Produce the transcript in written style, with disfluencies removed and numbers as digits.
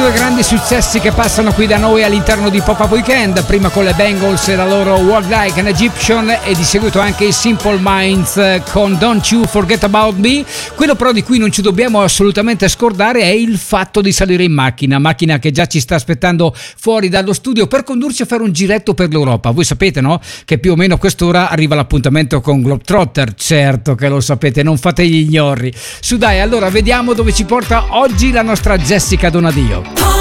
due grandi successi che passano qui da noi all'interno di Pop-Up Weekend, prima con le Bengals e la loro Walk Like an Egyptian e di seguito anche i Simple Minds con Don't You Forget About Me. Quello però di cui non ci dobbiamo assolutamente scordare è il fatto di salire in macchina che già ci sta aspettando fuori dallo studio per condurci a fare un giretto per l'Europa. Voi sapete, no? Che più o meno a quest'ora arriva l'appuntamento con Globetrotter, certo che lo sapete, non fate gli ignorri. Su dai, allora vediamo dove ci porta oggi la nostra Jessica Donadio.